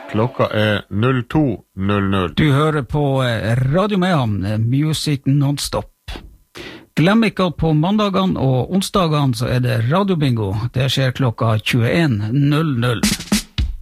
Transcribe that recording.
Klokka 02:00. Du hører på Radio Mayhem, Music Non-Stop. Glem ikke at på mandagene og onsdagene så det radiobingo. Det skjer klokka 21:00.